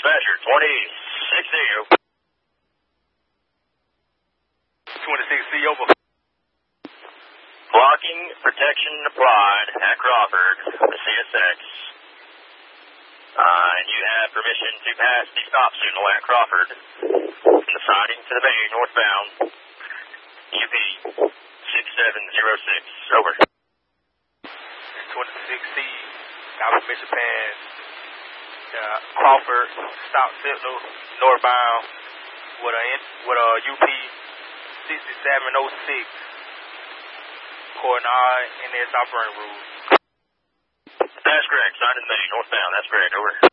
Dispatcher, 26C. 26C, over. Blocking protection applied at Crawford, CSX. And you have permission to pass the stop signal at Crawford from the siding to the bay northbound. UP 6706. Over. 26C, got permission pass Crawford stop signal northbound with UP 6706. According to our NS operating rules. That's correct. Side of the bay northbound. That's correct. Over.